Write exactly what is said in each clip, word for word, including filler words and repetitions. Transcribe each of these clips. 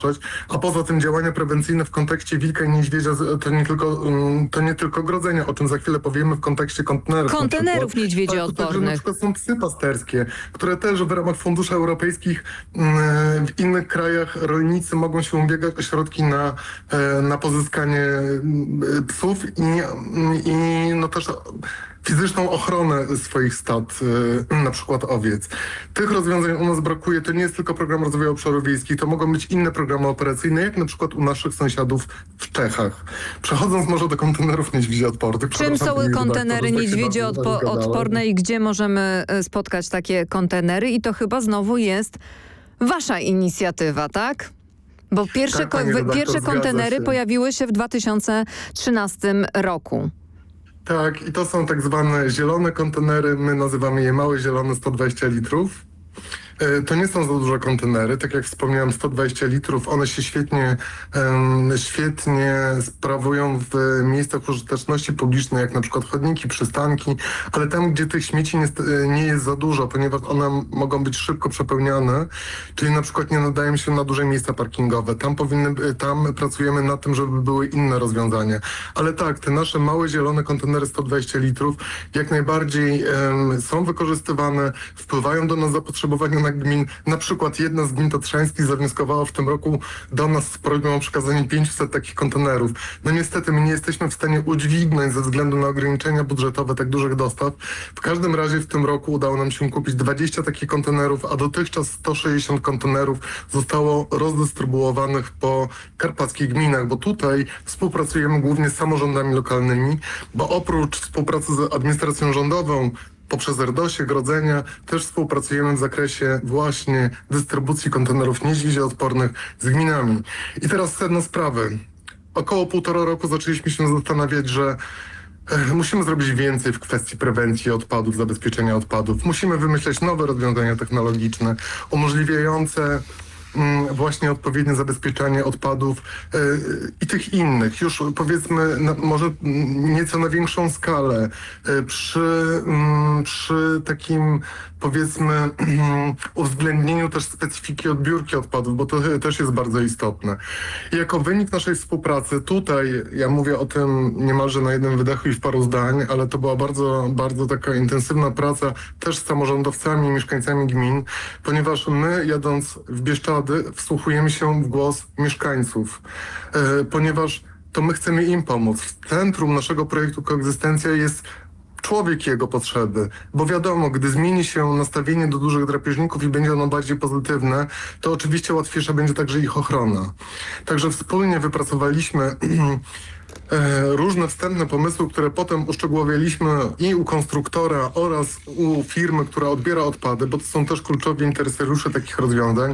A poza tym działania prewencyjne w kontekście wilka i niedźwiedzia to nie tylko, to nie tylko grodzenia, o czym za chwilę powiemy w kontekście kontenerów. Kontenerów niedźwiedzioodpornych. Na przykład są psy pasterskie, które też w ramach funduszy europejskich w innych krajach rolnicy mogą się ubiegać o środki na, na pozyskanie psów i, i no też fizyczną ochronę swoich stad, na przykład owiec. Tych rozwiązań u nas brakuje. To nie jest tylko program rozwoju obszarów wiejskich, to mogą być inne programy operacyjne, jak na przykład u naszych sąsiadów w Czechach. Przechodząc może do kontenerów niedźwiedzioodpornych. Czym są kontenery niedźwiedzioodporne i gdzie możemy spotkać takie kontenery? I to chyba znowu jest wasza inicjatywa, tak? Bo pierwsze, tak, ko redaktor, pierwsze kontenery się. pojawiły się w dwa tysiące trzynastym roku. Tak, i to są tak zwane zielone kontenery, my nazywamy je małe zielone sto dwadzieścia litrów. To nie są za duże kontenery, tak jak wspomniałem, sto dwadzieścia litrów, one się świetnie, um, świetnie sprawują w miejscach użyteczności publicznej, jak na przykład chodniki, przystanki, ale tam, gdzie tych śmieci nie, nie jest za dużo, ponieważ one mogą być szybko przepełniane, czyli na przykład nie nadają się na duże miejsca parkingowe. Tam powinny, tam pracujemy nad tym, żeby były inne rozwiązania. Ale tak, te nasze małe zielone kontenery sto dwadzieścia litrów jak najbardziej um, są wykorzystywane, wpływają do nas zapotrzebowanie na gmin. Na przykład jedna z gmin tatrzańskich zawnioskowała w tym roku do nas z prośbą o przekazanie pięciuset takich kontenerów. No niestety my nie jesteśmy w stanie udźwignąć ze względu na ograniczenia budżetowe tak dużych dostaw. W każdym razie w tym roku udało nam się kupić dwadzieścia takich kontenerów, a dotychczas sto sześćdziesiąt kontenerów zostało rozdystrybuowanych po karpackich gminach, bo tutaj współpracujemy głównie z samorządami lokalnymi, bo oprócz współpracy z administracją rządową, poprzez RDOŚ, grodzenia, też współpracujemy w zakresie właśnie dystrybucji kontenerów niedźwiedzioodpornych z gminami. I teraz sedno sprawy. Około półtora roku zaczęliśmy się zastanawiać, że e, musimy zrobić więcej w kwestii prewencji odpadów, zabezpieczenia odpadów. Musimy wymyśleć nowe rozwiązania technologiczne umożliwiające właśnie odpowiednie zabezpieczanie odpadów yy, i tych innych, już powiedzmy na, może nieco na większą skalę, yy, przy, yy, przy takim powiedzmy yy, uwzględnieniu też specyfiki odbiórki odpadów, bo to yy, też jest bardzo istotne. I jako wynik naszej współpracy tutaj, ja mówię o tym niemalże na jednym wydechu i w paru zdań, ale to była bardzo, bardzo taka intensywna praca też z samorządowcami i mieszkańcami gmin, ponieważ my jadąc w Bieszczady wsłuchujemy się w głos mieszkańców, yy, ponieważ to my chcemy im pomóc. W centrum naszego projektu Koegzystencja jest człowiek i jego potrzeby, bo wiadomo, gdy zmieni się nastawienie do dużych drapieżników i będzie ono bardziej pozytywne, to oczywiście łatwiejsza będzie także ich ochrona. Także wspólnie wypracowaliśmy różne wstępne pomysły, które potem uszczegółowialiśmy i u konstruktora oraz u firmy, która odbiera odpady, bo to są też kluczowi interesariusze takich rozwiązań.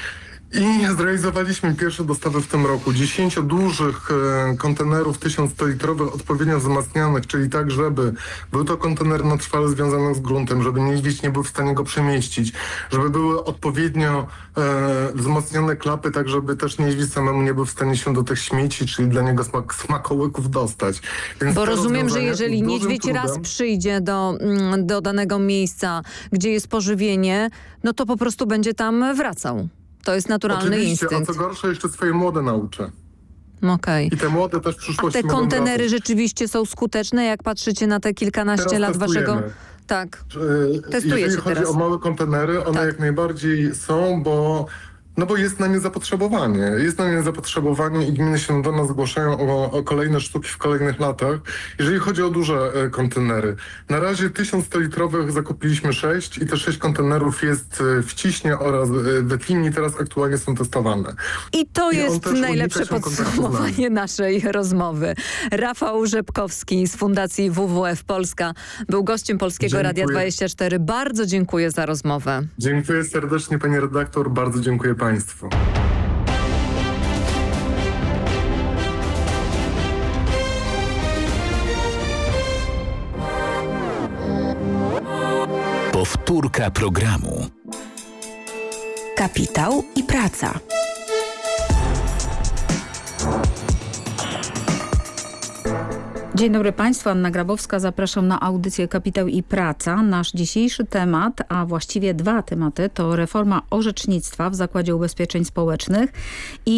I zrealizowaliśmy pierwsze dostawy w tym roku. dziesięć dużych e, kontenerów tysiąc sto litrowych odpowiednio wzmacnianych, czyli tak, żeby był to kontener na trwale związany z gruntem, żeby niedźwiedź nie był w stanie go przemieścić, żeby były odpowiednio e, wzmocnione klapy, tak żeby też niedźwiedź samemu nie był w stanie się do tych śmieci, czyli dla niego smak, smakołyków dostać. Więc Bo rozumiem, że jeżeli niedźwiedź trudem, raz przyjdzie do, do danego miejsca, gdzie jest pożywienie, no to po prostu będzie tam wracał. To jest naturalny oczywiście, instynkt. a co gorsza, jeszcze swoje młode nauczę. Okej. I te młode też w A przyszłości te mogą kontenery wracać. rzeczywiście są skuteczne, jak patrzycie na te kilkanaście Teraz lat testujemy. waszego... Tak, Yy, testujecie Jeżeli chodzi teraz. o małe kontenery, one Tak. jak najbardziej są, bo no bo jest na nie zapotrzebowanie. Jest na nie zapotrzebowanie i gminy się do nas zgłaszają o, o kolejne sztuki w kolejnych latach. Jeżeli chodzi o duże e, kontenery, na razie tysiąc sto litrowych zakupiliśmy sześć i te sześć kontenerów jest e, w Ciśnie oraz e, w Etlinii, teraz aktualnie są testowane. I to I on jest też najlepsze unika się kontaktu z nami. podsumowanie naszej rozmowy. Rafał Rzepkowski z Fundacji W W F Polska był gościem Polskiego Dziękuję. Radia dwadzieścia cztery. Bardzo dziękuję za rozmowę. Dziękuję serdecznie, pani redaktor, bardzo dziękuję państwu. Powtórka programu. Kapitał i praca. Dzień dobry Państwu, Anna Grabowska. Zapraszam na audycję Kapitał i Praca. Nasz dzisiejszy temat, a właściwie dwa tematy, to reforma orzecznictwa w Zakładzie Ubezpieczeń Społecznych i